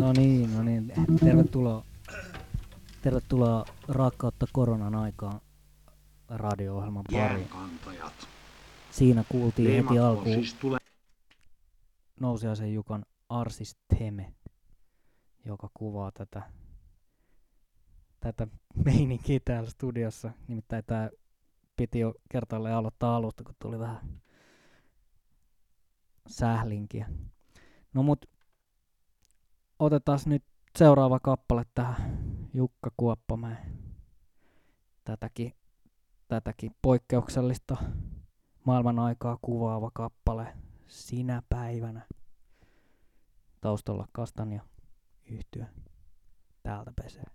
No niin. Tervetuloa Rakkautta koronan aikaan radio-ohjelman pariin. Jäänkantajat. Siinä kuultiin heti Leimatko alkuun siis tulee Nousiaisen Jukan Arsisteme, joka kuvaa tätä meininkiä täällä studiossa. Nimittäin tää piti jo kertaalleen aloittaa alusta, kun tuli vähän sählinkiä. No mut otetaan nyt seuraava kappale tähän Jukka Kuoppamäen tätäkin poikkeuksellista maailman aikaa kuvaava kappale Sinä päivänä. Taustalla Kastanja yhtye täältä pesee.